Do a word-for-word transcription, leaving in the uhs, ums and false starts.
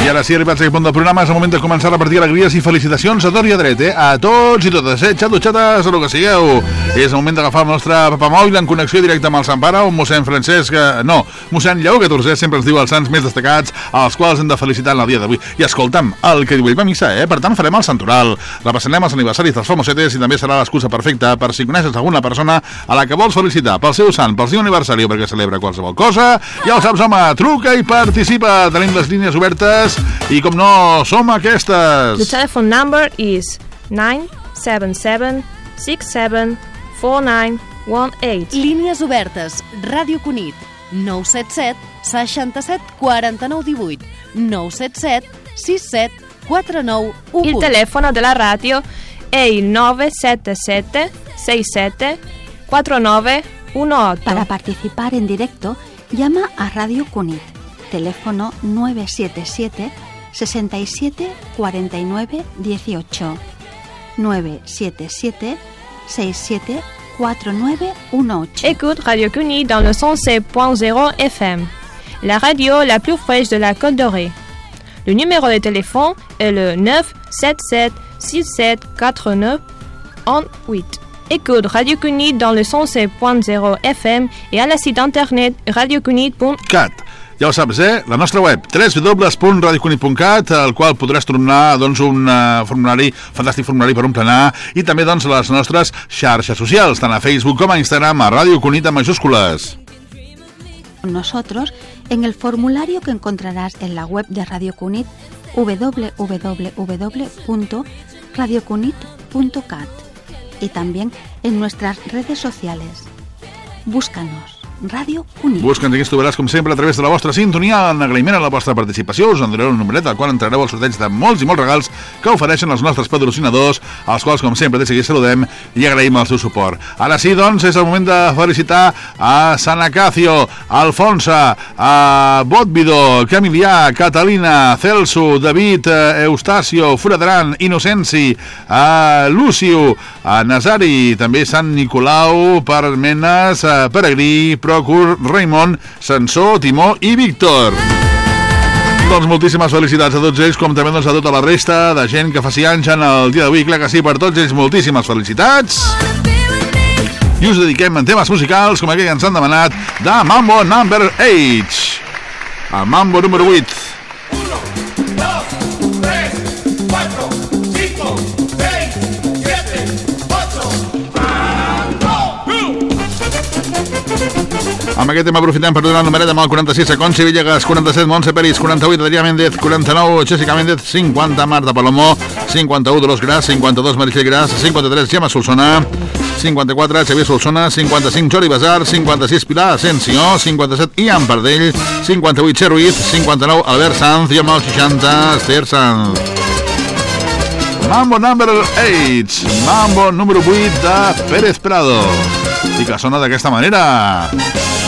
ara sí, arribats a aquest punt del programa, és el moment de començar a repartir alegries i felicitacions a tort i a dret, eh? A tots i totes, eh? Xato, xates, el que sigueu. És el moment d'agafar el nostre papamòbil en connexió directa amb el Sant Pare, on mossèn Francesc, eh, no, mossèn Lleó catorzè sempre ens diu els sants més destacats, als quals hem de felicitar en el dia d'avui. I escolta'm, el que diu ell va a missa, eh? Per tant, farem el santoral, repassarem els aniversaris dels famosetes i també serà l'excusa perfecta per si coneixes alguna persona a la que vols felicitar pel seu sant, pel seu aniversari o perquè celebra qualsevol cosa. Ja ho saps, home, truca i participa. Tenim les línies obertes i, com no, som aquestes. The telephone number is nine seven seven six seven four nine one eight. Línies obertes. Ràdio Cunit. nou set set seixanta set quaranta nou divuit. nou set set sis set quatre nou un vuit. Il telefono della radio è il nove sette sette sei sette quattro nove uno otto. Para participar en directo, llama a Radio Cunit. Teléfono nueve siete siete sesenta y siete cuarenta y nueve dieciocho. nueve siete siete seis siete cuatro nueve uno ocho. Écoute Radio Cunit dans le cent sept point zéro F M, la radio la plus fraîche de la Côte d'Orée. Le numéro de téléphone est le neuf sept sept six sept quatre neuf un huit. Écoute Radio Cunit dans le cent sept point zéro F M et à la site internet radio cunit punt cat. Ja ho saps, eh? La nostra web, w w w punt radio cunit punt cat, al qual podràs tornar doncs, un uh, formulari, fantàstic formulari per emplenar, i també doncs, les nostres xarxes socials, tant a Facebook com a Instagram, a Radio Cunit en majúscules. Con nosotros en el formulario que encontrarás en la web de Radio Cunit, w w w punto radio cunit punto cat, y también en nuestras redes sociales. Búscanos. Ràdio Cunit. Busca'ns i aquí trobaràs, com sempre, a través de la vostra sintonia. En agraïment a la vostra participació us en donaré un numeret al qual entrareu al sorteig de molts i molts regals que ofereixen els nostres patrocinadors, als quals, com sempre, des d'aquí saludem i agraïm el seu suport. Ara sí, doncs, és el moment de felicitar a San Acacio, a Alfonsa, a Botvido, Camilià, Catalina, Celso, David, Eustacio, Fredran, Inocenci, a Lucio, a Nazari, també Sant Nicolau, Parmenes, Peregrí, Procur, Raimon, Sansó, Timó i Víctor. Doncs moltíssimes felicitats a tots ells, com també doncs, a tota la resta de gent que faci anys en el dia d'avui. Clar que sí, per tots ells moltíssimes felicitats. I us dediquem en temes musicals, com aquell que ens han demanat, de Mambo Number eight. El Mambo número vuit. Amb aquest tema aprofitem per donar el numeret amb el quaranta-sis a Conchi Villegas, quaranta-set Montse Peris, quaranta-vuit Adrià Méndez, quaranta-nou Jessica Méndez, cinquanta Marta Palomó, cinquanta-u Dolors Gras, cinquanta-dos Meritxell Gras, cinquanta-tres Gemma Solsona, cinquanta-quatre Xavier Solsona, cinquanta-cinc Jordi Basar, cinquanta-sis Pilar Asensio, cinquanta-set Ian Pardell, cinquanta-vuit Txer Ruiz, cinquanta-nou Albert Sanz i amb el seixanta Esther Sanz. Mambo number eight, Mambo número vuit de Pérez Prado, i que sona d'aquesta manera.